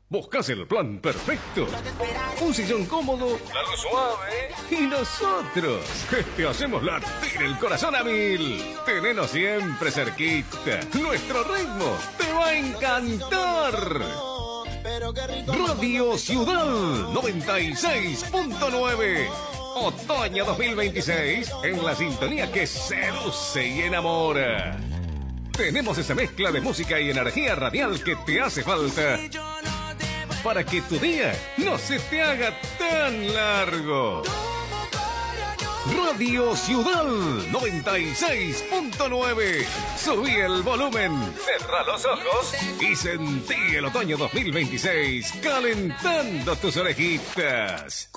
Buscas el plan perfecto, un sillón cómodo, la luz suave y nosotros que te hacemos latir el corazón a 1000. Tenenos siempre cerquita, nuestro ritmo te va a encantar. Radio Ciudad 96.9. Otoño 2026 en la sintonía que seduce y enamora. Tenemos esa mezcla de música y energía radial que te hace falta para que tu día no se te haga tan largo. Radio Ciudad 96.9. Subí el volumen, cerrá los ojos y sentí el otoño 2026 calentando tus orejitas.